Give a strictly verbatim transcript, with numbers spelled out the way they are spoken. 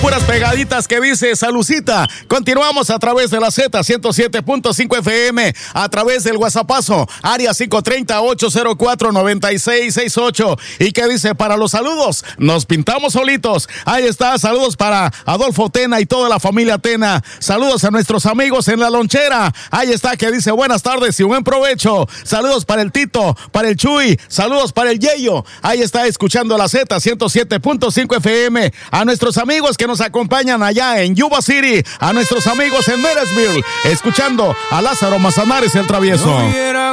puras pegaditas que dice Salucita. Continuamos a través de la Z ciento siete punto cinco F M, a través del WhatsAppazo, área cinco tres cero, ocho cero cuatro, nueve seis seis ocho. Y que dice, para los saludos, nos pintamos solitos. Ahí está, saludos para Adolfo Tena y toda la familia Tena. Saludos a nuestros amigos en la lonchera. Ahí está, que dice, buenas tardes y buen provecho. Saludos para el Tito, para el Chuy, saludos para el Yeyo. Ahí está, escuchando la Z ciento siete punto cinco F M. A nuestros amigos que nos acompañan allá en Yuba City, a nuestros amigos en Marysville, escuchando a Lázaro Mazanares el Travieso.